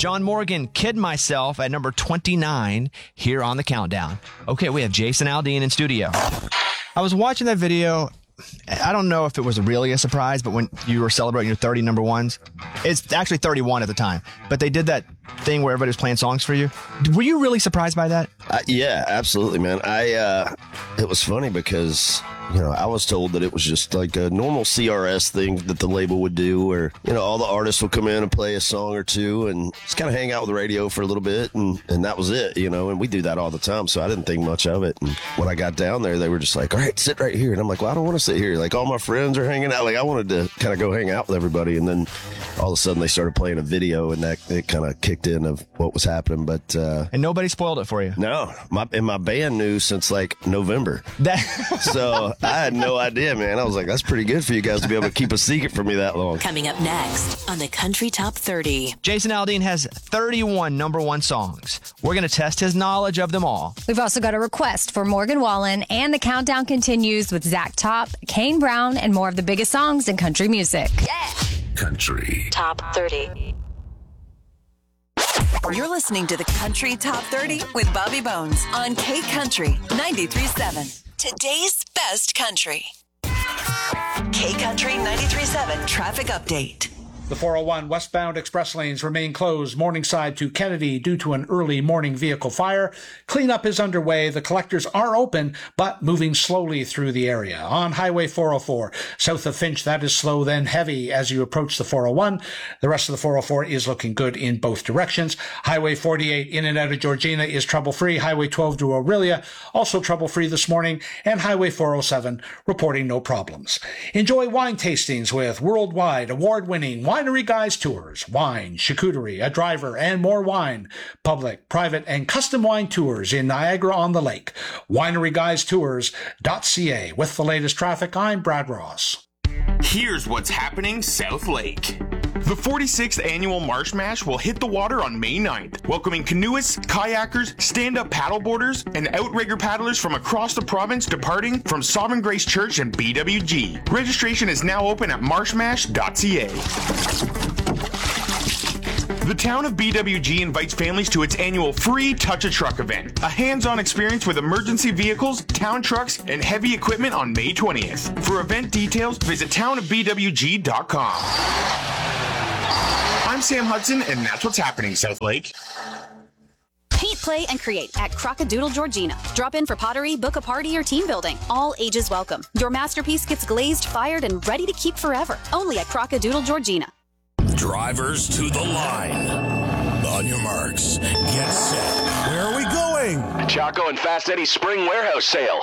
John Morgan, Kid Myself at number 29 here on the countdown. Okay, we have Jason Aldean in studio. I was watching that video. I don't know if it was really a surprise, but when you were celebrating your 30 number ones, it's actually 31 at the time, but they did that thing where everybody was playing songs for you. Were you really surprised by that? Yeah, absolutely, man. It was funny because, I was told that it was just like a normal CRS thing that the label would do where, all the artists would come in and play a song or two and just kind of hang out with the radio for a little bit. And that was it, and we do that all the time. So I didn't think much of it. And when I got down there, they were just like, all right, sit right here. And I'm like, well, I don't want to sit here. Like all my friends are hanging out. Like I wanted to kind of go hang out with everybody. And then all of a sudden they started playing a video and that it kind of kicked in of what was happening. But, and nobody spoiled it for you. No, my band knew since like November. So I had no idea, man. I was like, that's pretty good for you guys to be able to keep a secret from me that long. Coming up next on the Country Top 30. Jason Aldean has 31 number one songs. We're going to test his knowledge of them all. We've also got a request for Morgan Wallen, and the countdown continues with Zach Top, Kane Brown, and more of the biggest songs in country music. Yeah! Country Top 30. You're listening to the Country Top 30 with Bobby Bones on K Country 93.7. Today's best country. K Country 93.7 traffic update. The 401 westbound express lanes remain closed Morningside to Kennedy due to an early morning vehicle fire. Cleanup is underway. The collectors are open, but moving slowly through the area. On Highway 404, south of Finch, that is slow, then heavy as you approach the 401. The rest of the 404 is looking good in both directions. Highway 48 in and out of Georgina is trouble-free. Highway 12 to Aurelia, also trouble-free this morning. And Highway 407 reporting no problems. Enjoy wine tastings with worldwide award-winning Winery Guys Tours, wine, charcuterie, a driver, and more wine. Public, private, and custom wine tours in Niagara-on-the-Lake. WineryGuysTours.ca. With the latest traffic, I'm Brad Ross. Here's what's happening South Lake. The 46th annual Marsh Mash will hit the water on May 9th, welcoming canoeists, kayakers, stand-up paddleboarders, and outrigger paddlers from across the province departing from Sovereign Grace Church and BWG. Registration is now open at marshmash.ca. The town of BWG invites families to its annual free Touch a Truck event, a hands-on experience with emergency vehicles, town trucks, and heavy equipment on May 20th. For event details, visit townofbwg.com. I'm Sam Hudson, and that's what's happening, South Lake. Paint, play, and create at Crockadoodle Georgina. Drop in for pottery, book a party, or team building. All ages welcome. Your masterpiece gets glazed, fired, and ready to keep forever. Only at Crockadoodle Georgina. Drivers to the line. On your marks, get set. Where are we going? Chaco and Fast Eddie's Spring Warehouse Sale.